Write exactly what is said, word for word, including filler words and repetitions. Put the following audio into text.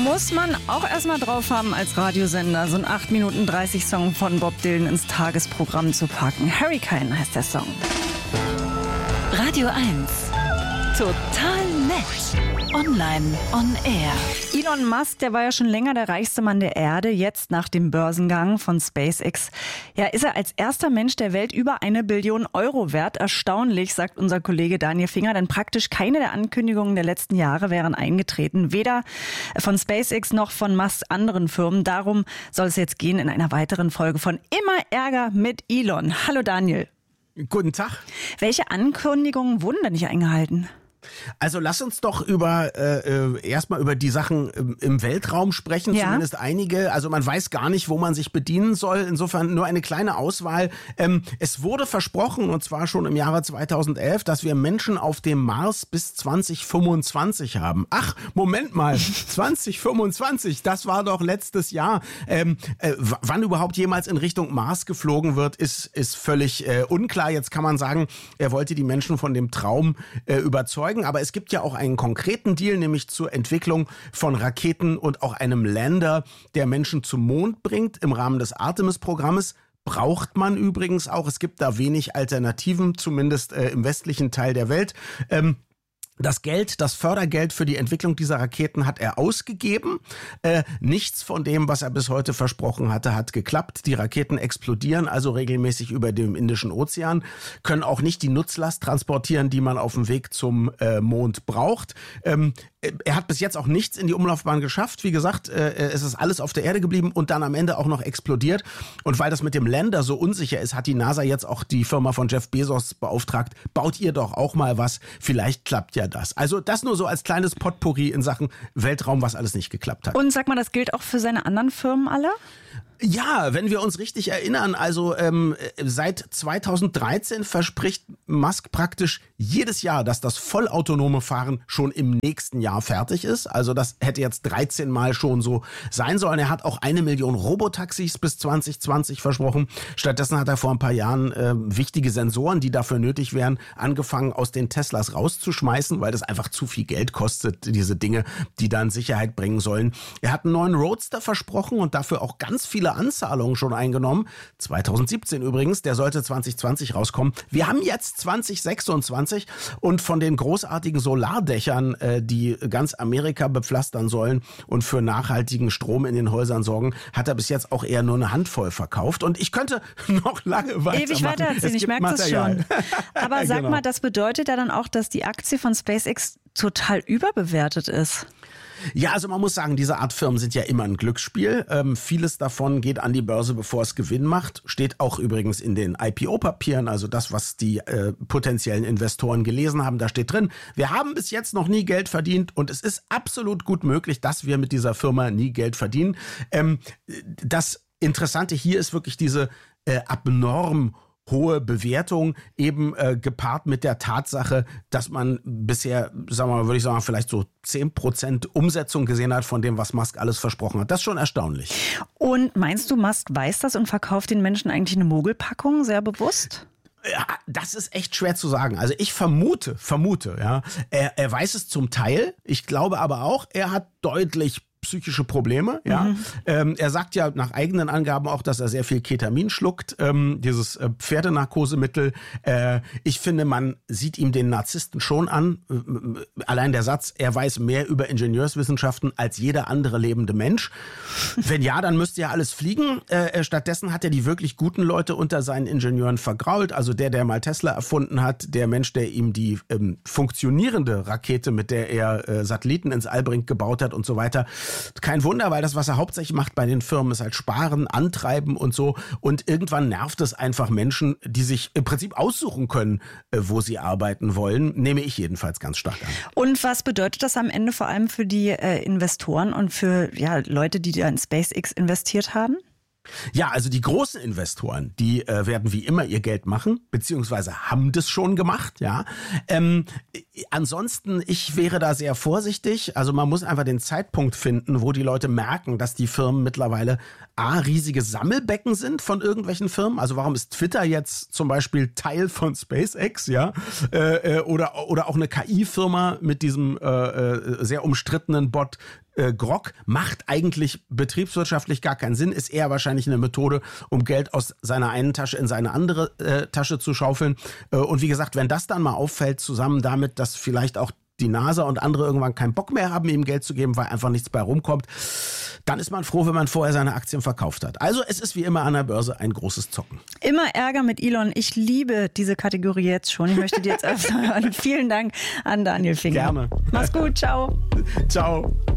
Muss man auch erstmal drauf haben als Radiosender, so einen acht Minuten dreißig Song von Bob Dylan ins Tagesprogramm zu packen. Hurricane heißt der Song. Radio eins. Total nett. Online on Air. Elon Musk, der war ja schon länger der reichste Mann der Erde. Jetzt nach dem Börsengang von SpaceX, ja, ist er als erster Mensch der Welt über eine Billion Euro wert. Erstaunlich, sagt unser Kollege Daniel Finger, denn praktisch keine der Ankündigungen der letzten Jahre wären eingetreten. Weder von SpaceX noch von Musks anderen Firmen. Darum soll es jetzt gehen in einer weiteren Folge von Immer Ärger mit Elon. Hallo Daniel. Guten Tag. Welche Ankündigungen wurden denn nicht eingehalten? Also lass uns doch über äh, erstmal über die Sachen im, im Weltraum sprechen, ja. Zumindest einige. Also man weiß gar nicht, wo man sich bedienen soll. Insofern nur eine kleine Auswahl. Ähm, es wurde versprochen, und zwar schon im Jahre zweitausendelf, dass wir Menschen auf dem Mars bis zwanzig fünfundzwanzig haben. Ach, Moment mal, zwanzig fünfundzwanzig, das war doch letztes Jahr. Ähm, äh, w- wann überhaupt jemals in Richtung Mars geflogen wird, ist, ist völlig äh, unklar. Jetzt kann man sagen, er wollte die Menschen von dem Traum äh, überzeugen. Aber es gibt ja auch einen konkreten Deal, nämlich zur Entwicklung von Raketen und auch einem Lander, der Menschen zum Mond bringt im Rahmen des Artemis-Programmes. Braucht man übrigens auch. Es gibt da wenig Alternativen, zumindest äh, im westlichen Teil der Welt. Ähm, Das Geld, das Fördergeld für die Entwicklung dieser Raketen hat er ausgegeben. Äh, nichts von dem, was er bis heute versprochen hatte, hat geklappt. Die Raketen explodieren also regelmäßig über dem Indischen Ozean, können auch nicht die Nutzlast transportieren, die man auf dem Weg zum äh, Mond braucht. Ähm, er hat bis jetzt auch nichts in die Umlaufbahn geschafft. Wie gesagt, äh, es ist alles auf der Erde geblieben und dann am Ende auch noch explodiert. Und weil das mit dem Lander so unsicher ist, hat die NASA jetzt auch die Firma von Jeff Bezos beauftragt, baut ihr doch auch mal was. Vielleicht klappt ja das. Also das nur so als kleines Potpourri in Sachen Weltraum, was alles nicht geklappt hat. Und sag mal, das gilt auch für seine anderen Firmen alle? Ja, wenn wir uns richtig erinnern, also ähm, seit zweitausenddreizehn verspricht Musk praktisch jedes Jahr, dass das vollautonome Fahren schon im nächsten Jahr fertig ist. Also das hätte jetzt dreizehn Mal schon so sein sollen. Er hat auch eine Million Robotaxis bis zwanzig zwanzig versprochen. Stattdessen hat er vor ein paar Jahren äh, wichtige Sensoren, die dafür nötig wären, angefangen aus den Teslas rauszuschmeißen, weil das einfach zu viel Geld kostet, diese Dinge, die dann Sicherheit bringen sollen. Er hat einen neuen Roadster versprochen und dafür auch ganz viele Anzahlungen schon eingenommen. zweitausendsiebzehn übrigens, der sollte zwanzig zwanzig rauskommen. Wir haben jetzt zwanzig sechsundzwanzig und von den großartigen Solardächern, äh, die ganz Amerika bepflastern sollen und für nachhaltigen Strom in den Häusern sorgen, hat er bis jetzt auch eher nur eine Handvoll verkauft. Und ich könnte noch lange weitermachen. Ewig weiter erzählen, ich merke das schon. Aber sag genau. mal, das bedeutet ja dann auch, dass die Aktie von SpaceX total überbewertet ist. Ja, also man muss sagen, diese Art Firmen sind ja immer ein Glücksspiel. Ähm, vieles davon geht an die Börse, bevor es Gewinn macht. Steht auch übrigens in den I P O-Papieren, also das, was die äh, potenziellen Investoren gelesen haben, da steht drin, wir haben bis jetzt noch nie Geld verdient und es ist absolut gut möglich, dass wir mit dieser Firma nie Geld verdienen. Ähm, das Interessante hier ist wirklich diese äh, abnorm hohe Bewertung, eben äh, gepaart mit der Tatsache, dass man bisher, sagen wir mal, würde ich sagen, vielleicht so zehn Prozent Umsetzung gesehen hat von dem, was Musk alles versprochen hat. Das ist schon erstaunlich. Und meinst du, Musk weiß das und verkauft den Menschen eigentlich eine Mogelpackung sehr bewusst? Ja, das ist echt schwer zu sagen. Also ich vermute, vermute, ja, er, er weiß es zum Teil. Ich glaube aber auch, er hat deutlich psychische Probleme, ja. Mhm. Ähm, er sagt ja nach eigenen Angaben auch, dass er sehr viel Ketamin schluckt, ähm, dieses äh, Pferdenarkosemittel. Äh, ich finde, man sieht ihm den Narzissten schon an. Äh, allein der Satz, er weiß mehr über Ingenieurswissenschaften als jeder andere lebende Mensch. Wenn ja, dann müsste ja alles fliegen. Äh, stattdessen hat er die wirklich guten Leute unter seinen Ingenieuren vergrault. Also der, der mal Tesla erfunden hat, der Mensch, der ihm die ähm, funktionierende Rakete, mit der er äh, Satelliten ins All bringt, gebaut hat und so weiter. Kein Wunder, weil das, was er hauptsächlich macht bei den Firmen, ist halt sparen, antreiben und so. Und irgendwann nervt es einfach Menschen, die sich im Prinzip aussuchen können, wo sie arbeiten wollen. Nehme ich jedenfalls ganz stark an. Und was bedeutet das am Ende vor allem für die äh, Investoren und für ja, Leute, die da in SpaceX investiert haben? Ja, also die großen Investoren, die äh, werden wie immer ihr Geld machen, beziehungsweise haben das schon gemacht, ja. Ähm, ansonsten, ich wäre da sehr vorsichtig. Also man muss einfach den Zeitpunkt finden, wo die Leute merken, dass die Firmen mittlerweile A, riesige Sammelbecken sind von irgendwelchen Firmen. Also warum ist Twitter jetzt zum Beispiel Teil von SpaceX, ja? Äh, oder, oder auch eine K I-Firma mit diesem äh, sehr umstrittenen Bot äh, Grok macht eigentlich betriebswirtschaftlich gar keinen Sinn, ist eher wahrscheinlich eine Methode, um Geld aus seiner einen Tasche in seine andere äh, Tasche zu schaufeln. Äh, und wie gesagt, wenn das dann mal auffällt, zusammen damit, dass vielleicht auch die NASA und andere irgendwann keinen Bock mehr haben, ihm Geld zu geben, weil einfach nichts bei rumkommt, dann ist man froh, wenn man vorher seine Aktien verkauft hat. Also es ist wie immer an der Börse ein großes Zocken. Immer Ärger mit Elon. Ich liebe diese Kategorie jetzt schon. Ich möchte die jetzt öfter hören. Vielen Dank an Daniel Finger. Gerne. Mach's gut. Ciao. Ciao.